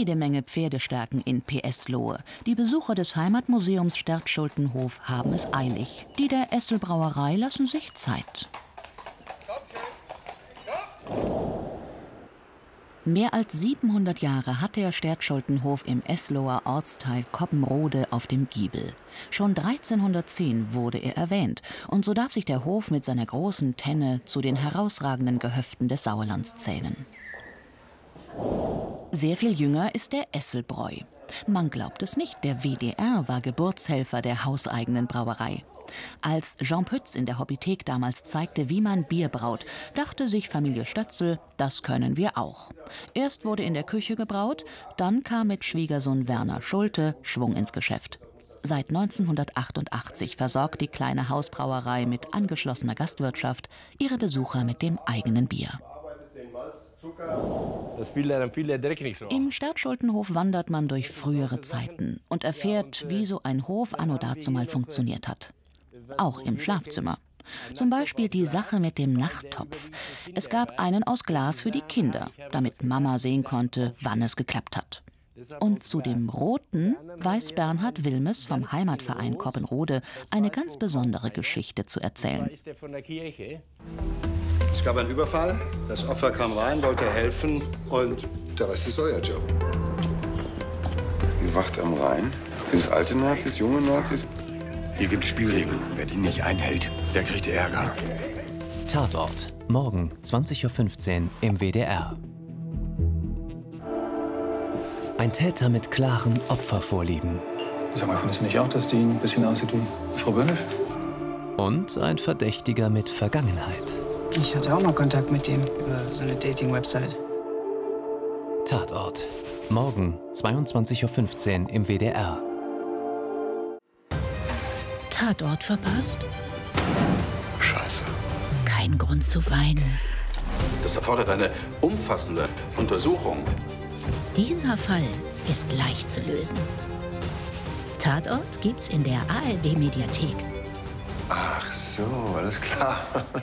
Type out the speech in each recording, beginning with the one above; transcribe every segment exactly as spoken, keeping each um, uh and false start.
jede Menge Pferdestärken in P S-Lohe. Die Besucher des Heimatmuseums Stertschultenhof haben es eilig. Die der Essel Brauerei lassen sich Zeit. Mehr als siebenhundert Jahre hat der Stertschultenhof im Esloher Ortsteil Coppenrode auf dem Giebel. Schon dreizehnhundertzehn wurde er erwähnt und so darf sich der Hof mit seiner großen Tenne zu den herausragenden Gehöften des Sauerlands zählen. Sehr viel jünger ist der Esselbräu. Man glaubt es nicht, der W D R war Geburtshelfer der hauseigenen Brauerei. Als Jean Pütz in der Hobbythek damals zeigte, wie man Bier braut, dachte sich Familie Stötzel, das können wir auch. Erst wurde in der Küche gebraut, dann kam mit Schwiegersohn Werner Schulte Schwung ins Geschäft. Seit neunzehnhundertachtundachtzig versorgt die kleine Hausbrauerei mit angeschlossener Gastwirtschaft ihre Besucher mit dem eigenen Bier. Das will dann viel Dreck nicht so. Im Stertschultenhof wandert man durch frühere Zeiten und erfährt, wie so ein Hof anno dazumal funktioniert hat. Auch im Schlafzimmer. Zum Beispiel die Sache mit dem Nachttopf. Es gab einen aus Glas für die Kinder, damit Mama sehen konnte, wann es geklappt hat. Und zu dem Roten weiß Bernhard Wilmes vom Heimatverein Coppenrode eine ganz besondere Geschichte zu erzählen. Es gab einen Überfall, das Opfer kam rein, wollte helfen und der Rest ist euer Job. Die Wacht am Rhein? Sind es alte Nazis, junge Nazis? Hier gibt es Spielregeln. Wer die nicht einhält, der kriegt Ärger. Tatort. Morgen zwanzig Uhr fünfzehn im W D R. Ein Täter mit klaren Opfervorlieben. Sag mal, findest du nicht auch, dass die ein bisschen aussieht wie Frau Böhnisch? Und ein Verdächtiger mit Vergangenheit. Ich hatte auch mal Kontakt mit dem über so eine Dating-Website. Tatort. Morgen zweiundzwanzig Uhr fünfzehn im W D R. Tatort verpasst? Scheiße. Kein Grund zu weinen. Das erfordert eine umfassende Untersuchung. Dieser Fall ist leicht zu lösen. Tatort gibt's in der A R D-Mediathek. Ach so, alles klar.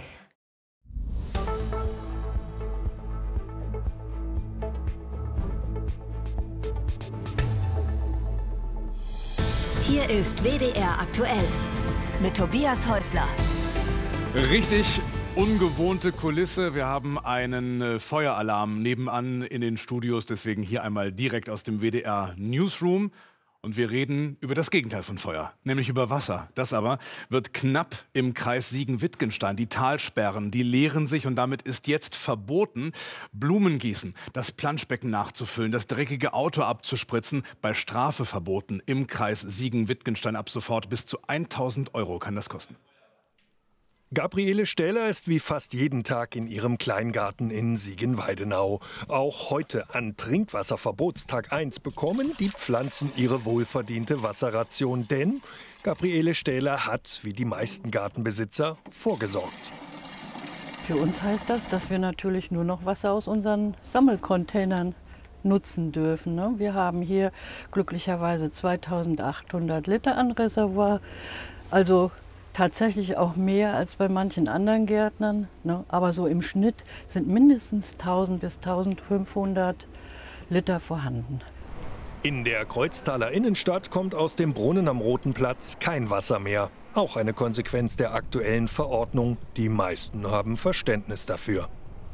Hier ist W D R aktuell mit Tobias Häusler. Richtig ungewohnte Kulisse. Wir haben einen äh, Feueralarm nebenan in den Studios, deswegen hier einmal direkt aus dem W D R Newsroom. Und wir reden über das Gegenteil von Feuer, nämlich über Wasser. Das aber wird knapp im Kreis Siegen-Wittgenstein. Die Talsperren, die leeren sich und damit ist jetzt verboten, Blumengießen, das Planschbecken nachzufüllen, das dreckige Auto abzuspritzen, bei Strafe verboten im Kreis Siegen-Wittgenstein ab sofort. Bis zu tausend Euro kann das kosten. Gabriele Stähler ist wie fast jeden Tag in ihrem Kleingarten in Siegen-Weidenau. Auch heute an Trinkwasserverbotstag eins bekommen die Pflanzen ihre wohlverdiente Wasserration. Denn Gabriele Stähler hat, wie die meisten Gartenbesitzer, vorgesorgt. Für uns heißt das, dass wir natürlich nur noch Wasser aus unseren Sammelcontainern nutzen dürfen. Ne? Wir haben hier glücklicherweise zweitausendachthundert Liter an Reservoir. Also tatsächlich auch mehr als bei manchen anderen Gärtnern, ne? Aber so im Schnitt sind mindestens tausend bis tausendfünfhundert Liter vorhanden. In der Kreuztaler Innenstadt kommt aus dem Brunnen am Roten Platz kein Wasser mehr. Auch eine Konsequenz der aktuellen Verordnung. Die meisten haben Verständnis dafür.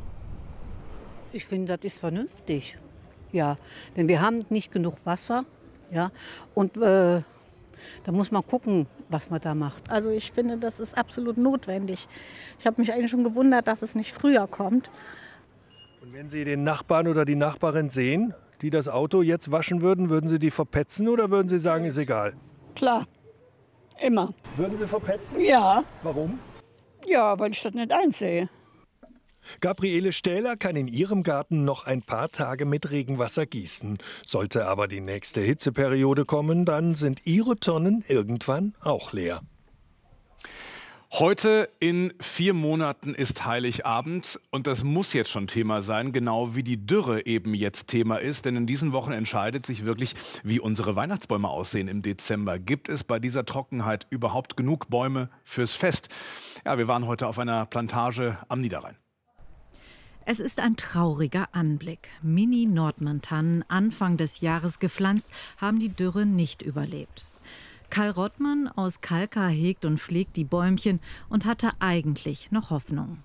Ich finde, das ist vernünftig. Ja, denn wir haben nicht genug Wasser. Ja, und äh, da muss man gucken, was man da macht. Also ich finde, das ist absolut notwendig. Ich habe mich eigentlich schon gewundert, dass es nicht früher kommt. Und wenn Sie den Nachbarn oder die Nachbarin sehen, die das Auto jetzt waschen würden, würden Sie die verpetzen oder würden Sie sagen, ist egal? Klar, immer. Würden Sie verpetzen? Ja. Warum? Ja, weil ich das nicht einsehe. Gabriele Stähler kann in ihrem Garten noch ein paar Tage mit Regenwasser gießen. Sollte aber die nächste Hitzeperiode kommen, dann sind ihre Tonnen irgendwann auch leer. Heute in vier Monaten ist Heiligabend und das muss jetzt schon Thema sein, genau wie die Dürre eben jetzt Thema ist. Denn in diesen Wochen entscheidet sich wirklich, wie unsere Weihnachtsbäume aussehen im Dezember. Gibt es bei dieser Trockenheit überhaupt genug Bäume fürs Fest? Ja, wir waren heute auf einer Plantage am Niederrhein. Es ist ein trauriger Anblick. Mini-Nordmann-Tannen, Anfang des Jahres gepflanzt, haben die Dürre nicht überlebt. Karl Rottmann aus Kalkar hegt und pflegt die Bäumchen und hatte eigentlich noch Hoffnung.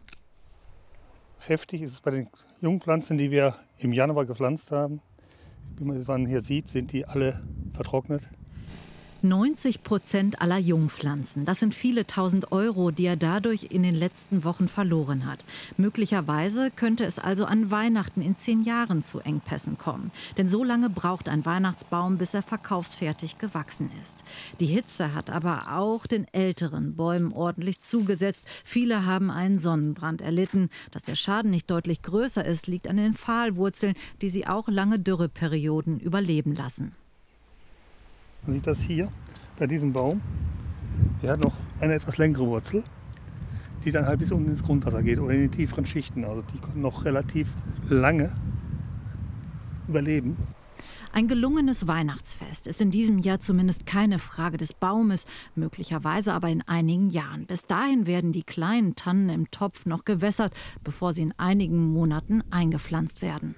Heftig ist es bei den Jungpflanzen, die wir im Januar gepflanzt haben. Wie man hier sieht, sind die alle vertrocknet. neunzig Prozent aller Jungpflanzen. Das sind viele tausend Euro, die er dadurch in den letzten Wochen verloren hat. Möglicherweise könnte es also an Weihnachten in zehn Jahren zu Engpässen kommen. Denn so lange braucht ein Weihnachtsbaum, bis er verkaufsfertig gewachsen ist. Die Hitze hat aber auch den älteren Bäumen ordentlich zugesetzt. Viele haben einen Sonnenbrand erlitten. Dass der Schaden nicht deutlich größer ist, liegt an den Pfahlwurzeln, die sie auch lange Dürreperioden überleben lassen. Man sieht das hier bei diesem Baum. Der hat noch eine etwas längere Wurzel, die dann halt bis unten ins Grundwasser geht oder in die tieferen Schichten. Also die können noch relativ lange überleben. Ein gelungenes Weihnachtsfest ist in diesem Jahr zumindest keine Frage des Baumes, möglicherweise aber in einigen Jahren. Bis dahin werden die kleinen Tannen im Topf noch gewässert, bevor sie in einigen Monaten eingepflanzt werden.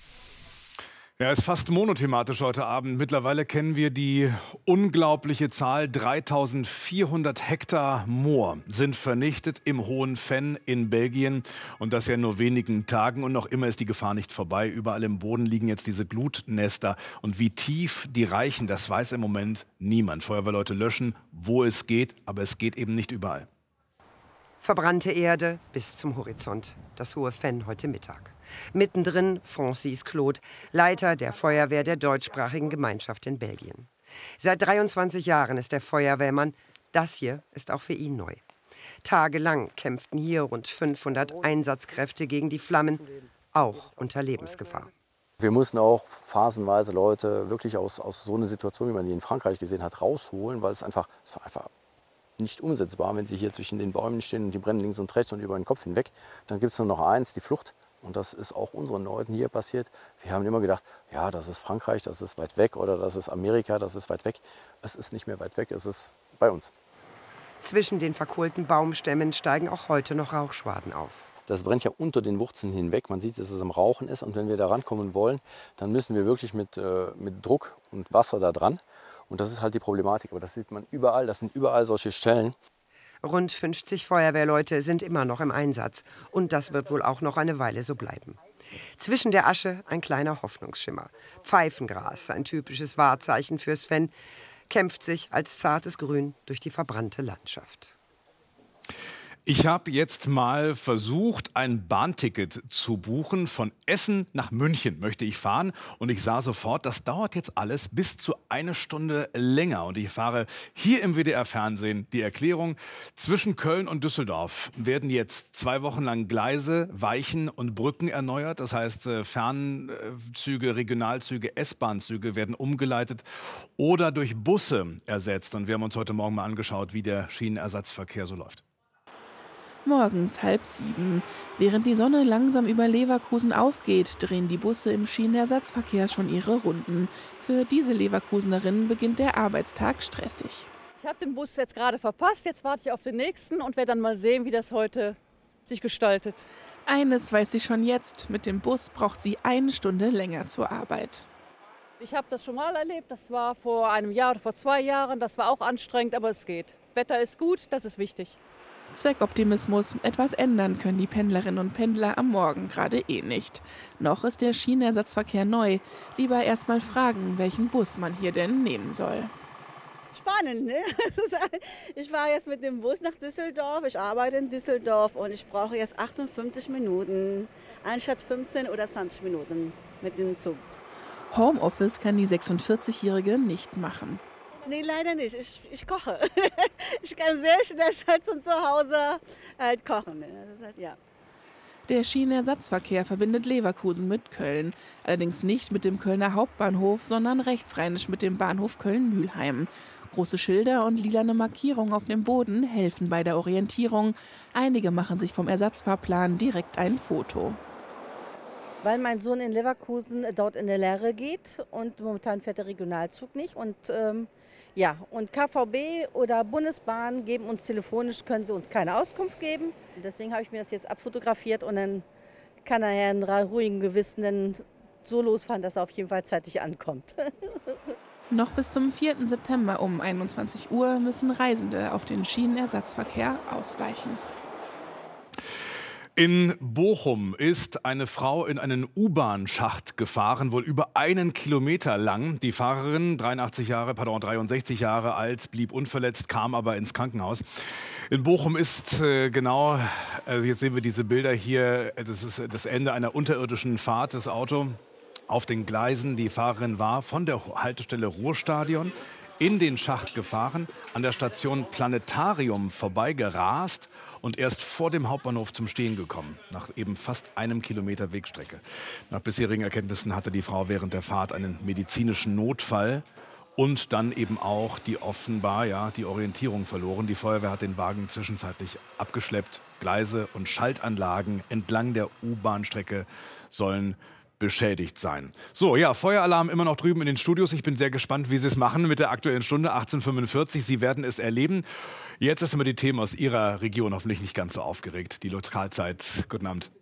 Ja, ist fast monothematisch heute Abend. Mittlerweile kennen wir die unglaubliche Zahl. dreitausendvierhundert Hektar Moor sind vernichtet im Hohen Venn in Belgien. Und das ja in nur wenigen Tagen. Und noch immer ist die Gefahr nicht vorbei. Überall im Boden liegen jetzt diese Glutnester. Und wie tief die reichen, das weiß im Moment niemand. Feuerwehrleute löschen, wo es geht. Aber es geht eben nicht überall. Verbrannte Erde bis zum Horizont. Das Hohe Venn heute Mittag. Mittendrin Francis Claude, Leiter der Feuerwehr der deutschsprachigen Gemeinschaft in Belgien. Seit dreiundzwanzig Jahren ist er Feuerwehrmann. Das hier ist auch für ihn neu. Tagelang kämpften hier rund fünfhundert Einsatzkräfte gegen die Flammen, auch unter Lebensgefahr. Wir mussten auch phasenweise Leute wirklich aus, aus so einer Situation, wie man die in Frankreich gesehen hat, rausholen, weil es einfach, es war einfach nicht umsetzbar, wenn sie hier zwischen den Bäumen stehen und die brennen links und rechts und über den Kopf hinweg. Dann gibt es nur noch eins, die Flucht. Und das ist auch unseren Leuten hier passiert. Wir haben immer gedacht, ja, das ist Frankreich, das ist weit weg oder das ist Amerika, das ist weit weg. Es ist nicht mehr weit weg, es ist bei uns. Zwischen den verkohlten Baumstämmen steigen auch heute noch Rauchschwaden auf. Das brennt ja unter den Wurzeln hinweg. Man sieht, dass es am Rauchen ist. Und wenn wir da rankommen wollen, dann müssen wir wirklich mit, äh, mit Druck und Wasser da dran. Und das ist halt die Problematik. Aber das sieht man überall. Das sind überall solche Stellen. Rund fünfzig Feuerwehrleute sind immer noch im Einsatz. Und das wird wohl auch noch eine Weile so bleiben. Zwischen der Asche ein kleiner Hoffnungsschimmer. Pfeifengras, ein typisches Wahrzeichen fürs Venn, kämpft sich als zartes Grün durch die verbrannte Landschaft. Ich habe jetzt mal versucht, ein Bahnticket zu buchen. Von Essen nach München möchte ich fahren. Und ich sah sofort, das dauert jetzt alles bis zu eine Stunde länger. Und ich fahre hier im W D R-Fernsehen die Erklärung. Zwischen Köln und Düsseldorf werden jetzt zwei Wochen lang Gleise, Weichen und Brücken erneuert. Das heißt, Fernzüge, Regionalzüge, S-Bahn-Züge werden umgeleitet oder durch Busse ersetzt. Und wir haben uns heute Morgen mal angeschaut, wie der Schienenersatzverkehr so läuft. Morgens halb sieben. Während die Sonne langsam über Leverkusen aufgeht, drehen die Busse im Schienenersatzverkehr schon ihre Runden. Für diese Leverkusenerinnen beginnt der Arbeitstag stressig. Ich habe den Bus jetzt gerade verpasst, jetzt warte ich auf den nächsten und werde dann mal sehen, wie das heute sich gestaltet. Eines weiß sie schon jetzt, mit dem Bus braucht sie eine Stunde länger zur Arbeit. Ich habe das schon mal erlebt, das war vor einem Jahr oder vor zwei Jahren, das war auch anstrengend, aber es geht. Wetter ist gut, das ist wichtig. Zweckoptimismus. Etwas ändern können die Pendlerinnen und Pendler am Morgen gerade eh nicht. Noch ist der Schienenersatzverkehr neu. Lieber erst mal fragen, welchen Bus man hier denn nehmen soll. Spannend, ne? Ich fahre jetzt mit dem Bus nach Düsseldorf. Ich arbeite in Düsseldorf und ich brauche jetzt achtundfünfzig Minuten anstatt fünfzehn oder zwanzig Minuten mit dem Zug. Homeoffice kann die sechsundvierzigjährige nicht machen. Nee, leider nicht. Ich, ich koche. Ich kann sehr schnell schon von zu Hause halt kochen. Das ist halt, ja. Der Schienenersatzverkehr verbindet Leverkusen mit Köln. Allerdings nicht mit dem Kölner Hauptbahnhof, sondern rechtsrheinisch mit dem Bahnhof Köln-Mülheim. Große Schilder und lilane Markierungen auf dem Boden helfen bei der Orientierung. Einige machen sich vom Ersatzfahrplan direkt ein Foto. Weil mein Sohn in Leverkusen dort in der Lehre geht und momentan fährt der Regionalzug nicht. Und ähm, ja, und K V B oder Bundesbahn geben uns telefonisch, können sie uns keine Auskunft geben. Deswegen habe ich mir das jetzt abfotografiert und dann kann er einen ruhigen Gewissen dann so losfahren, dass er auf jeden Fall zeitig ankommt. Noch bis zum vierten September um einundzwanzig Uhr müssen Reisende auf den Schienenersatzverkehr ausweichen. In Bochum ist eine Frau in einen U-Bahn-Schacht gefahren, wohl über einen Kilometer lang. Die Fahrerin, dreiundachtzig Jahre, pardon, dreiundsechzig Jahre alt, blieb unverletzt, kam aber ins Krankenhaus. In Bochum ist äh, genau, also jetzt sehen wir diese Bilder hier, das ist das Ende einer unterirdischen Fahrt, das Auto auf den Gleisen. Die Fahrerin war von der Haltestelle Ruhrstadion in den Schacht gefahren, an der Station Planetarium vorbeigerast und erst vor dem Hauptbahnhof zum Stehen gekommen, nach eben fast einem Kilometer Wegstrecke. Nach bisherigen Erkenntnissen hatte die Frau während der Fahrt einen medizinischen Notfall und dann eben auch die offenbar ja, die Orientierung verloren. Die Feuerwehr hat den Wagen zwischenzeitlich abgeschleppt. Gleise und Schaltanlagen entlang der U-Bahn-Strecke sollen beschädigt sein. So, ja, Feueralarm immer noch drüben in den Studios. Ich bin sehr gespannt, wie Sie es machen mit der Aktuellen Stunde achtzehn Uhr fünfundvierzig. Sie werden es erleben. Jetzt ist immer die Themen aus Ihrer Region hoffentlich nicht ganz so aufgeregt. Die Lokalzeit. Guten Abend.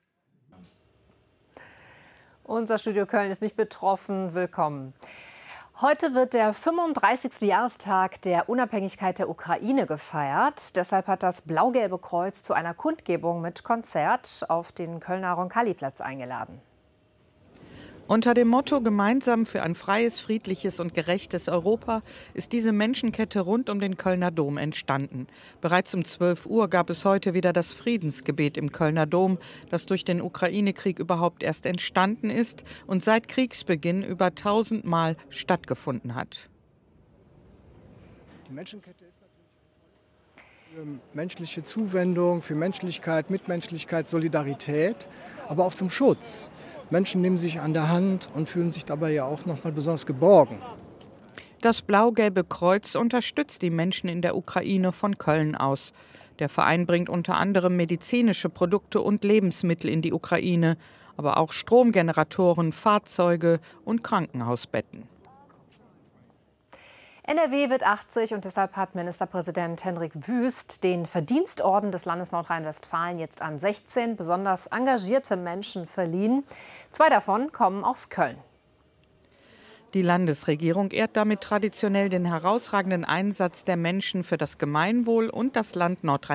Unser Studio Köln ist nicht betroffen. Willkommen. Heute wird der fünfunddreißigste Jahrestag der Unabhängigkeit der Ukraine gefeiert. Deshalb hat das Blau-Gelbe Kreuz zu einer Kundgebung mit Konzert auf den Kölner Roncalli-Platz eingeladen. Unter dem Motto Gemeinsam für ein freies, friedliches und gerechtes Europa ist diese Menschenkette rund um den Kölner Dom entstanden. Bereits um zwölf Uhr gab es heute wieder das Friedensgebet im Kölner Dom, das durch den Ukraine-Krieg überhaupt erst entstanden ist und seit Kriegsbeginn über tausendmal stattgefunden hat. Die Menschenkette ist natürlich für menschliche Zuwendung, für Menschlichkeit, Mitmenschlichkeit, Solidarität, aber auch zum Schutz. Menschen nehmen sich an der Hand und fühlen sich dabei ja auch noch mal besonders geborgen. Das Blau-Gelbe Kreuz unterstützt die Menschen in der Ukraine von Köln aus. Der Verein bringt unter anderem medizinische Produkte und Lebensmittel in die Ukraine, aber auch Stromgeneratoren, Fahrzeuge und Krankenhausbetten. N R W wird achtzig und deshalb hat Ministerpräsident Hendrik Wüst den Verdienstorden des Landes Nordrhein-Westfalen jetzt an sechzehn besonders engagierte Menschen verliehen. Zwei davon kommen aus Köln. Die Landesregierung ehrt damit traditionell den herausragenden Einsatz der Menschen für das Gemeinwohl und das Land Nordrhein-Westfalen.